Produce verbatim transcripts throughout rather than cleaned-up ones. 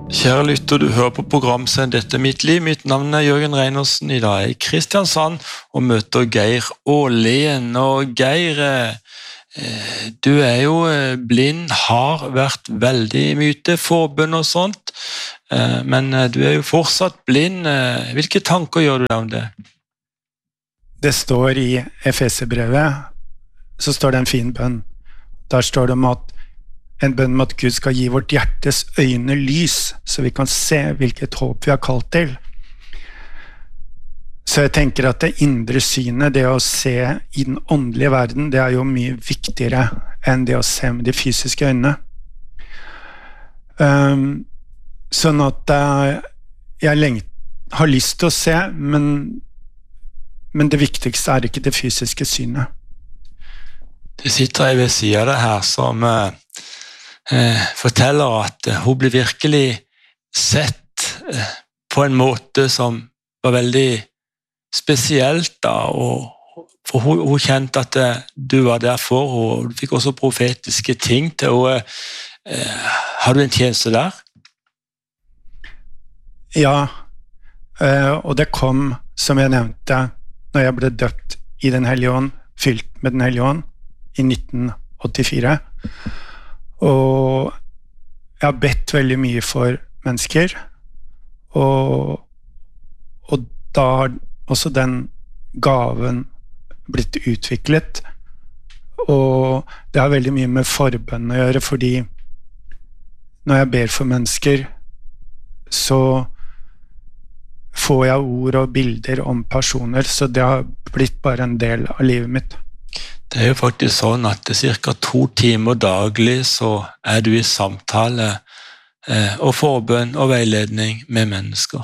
Kjære lytter, du hører på programsend Dette er mitt liv. Mitt navn er Jørgen Reinersen. I dag er jeg i Kristiansand og møter Geir Åhlien. Og Geir, eh, du er jo blind, har vært veldig mye til forbønn og sånt, eh, men du er jo fortsatt blind. Hvilke tanker gjør du deg om det? Det står i Efeserbrevet, så står det en fin bønn. Der står det om at en bønn om at Gud skal gi vårt hjertes øyne lys, så vi kan se hvilket håp vi har kalt til. Så jeg tenker at det indre synet, det å se i den åndelige verden, det er jo mye viktigere enn det å se med de fysiske øynene. Um, sånn at uh, jeg lengt, har lyst til å se, men, men det viktigste er ikke det fysiske synet. Det sitter jeg ved siden av det her som uh, uh, forteller at uh, hun ble virkelig sett uh, på en måte som var veldig spesielt da, og for hun, hun kjente at uh, du var der for henne, og du fikk også profetiske ting til henne. Uh, har du en tjeneste der? Ja, uh, og det kom, som jeg nevnte, når jeg ble døpt i Den hellige ånd, fylt med Den hellige ånd, i nitten åttifire, og jeg har bedt veldig mye for mennesker, og, og da har også den gaven blitt utviklet, og det har veldig mye med forbønn å gjøre, fordi når jeg ber for mennesker, så får jeg ord og bilder om personer, så det har blitt bare en del av livet mitt. Det er jo faktisk sånn at det er cirka to timer daglig så er du i samtale eh, og forbønn og veiledning med mennesker.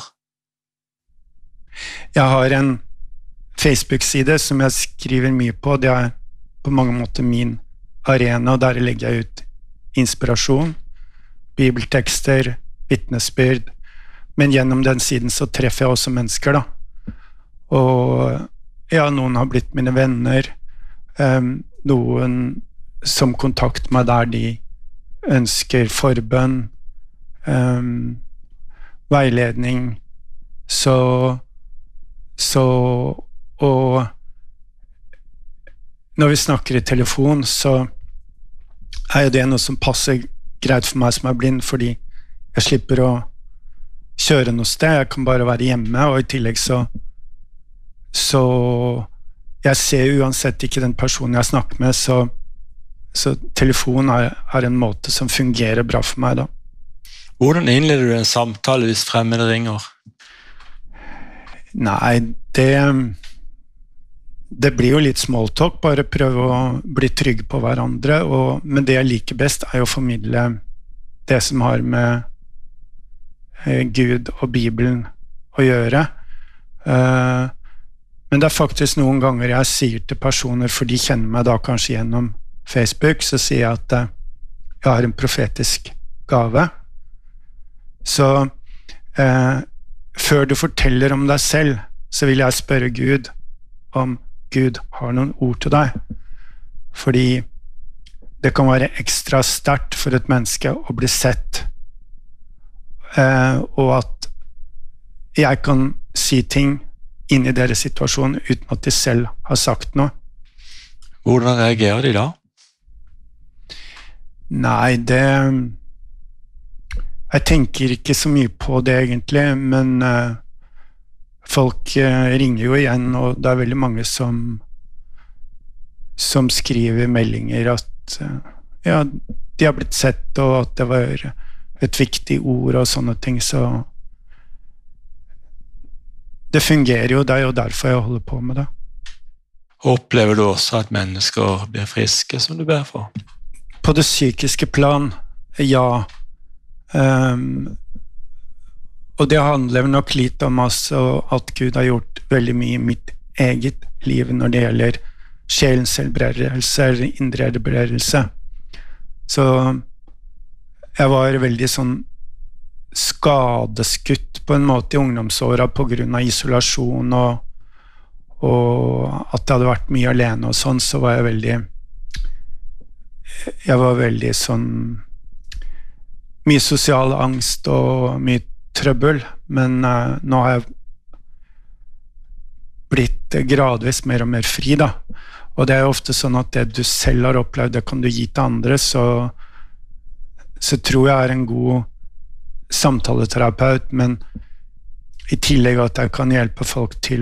Jeg har en Facebook-side som jeg skriver mye på. Det er på mange måter min arena, og der legger jeg ut inspirasjon, bibeltekster, vitnesbyrd, men gjennom den siden så treffer jeg også mennesker da. Og ja, noen har blitt mine venner, Um, noen som kontakter meg der de ønsker forbønn, um, veiledning, så, så og når vi snakker i telefon, så er jo det noe som passer greit for meg som er blind, fordi jeg slipper å kjøre noe sted, jeg kan bare være hjemme, og i tillegg så så jeg ser uansett ikke den personen jeg snakker med, så, så telefon er, er en måte som fungerer bra for meg da. Hvordan innleder du en samtale hvis fremmede ringer? Nei, det, det blir jo litt small talk, bare prøve å bli trygge på hverandre, og, men det jeg liker best er jo å formidle det som har med eh, Gud og Bibelen å gjøre. Uh, Men det er faktisk noen ganger jeg sier til personer, for de kjenner meg da kanskje gjennom Facebook, så sier jeg at jeg har en profetisk gave. Så eh, før du forteller om deg selv, så vil jeg spørre Gud om Gud har noen ord til deg. Fordi det kan være ekstra sterkt for et menneske å bli sett, eh, og at jeg kan si ting inn i deres situasjon uten at de selv har sagt noe. Hvordan reagerer de da? Nei, det jeg tenker ikke så mye på det egentlig, men uh, folk uh, ringer jo igjen, og det er veldig mange som som skriver meldinger at uh, ja, de har blitt sett, og at det var et viktig ord og sånne ting, så det fungerer jo, det er jo derfor jeg holder på med det. Opplever du også at mennesker blir friske som du ber for? På det psykiske plan, ja. Um, og det handler nok litt om altså at Gud har gjort veldig mye i mitt eget liv når det gjelder sjelens helbredelse eller indre helbredelse. Så jeg var veldig sånn skadeskutt på en måte i ungdomsåra på grunn av isolasjon og, og at jeg hadde vært mye alene og sånn, så var jeg veldig jeg var veldig sånn mye sosial angst og mye trøbbel, men uh, nå har jeg blitt gradvis mer og mer fri da, og det er jo ofte sånn at det du selv har opplevd, det kan du gi til andre, så, så tror jeg er en god samtaleterapeut, men i tillegg at jeg kan hjelpe folk til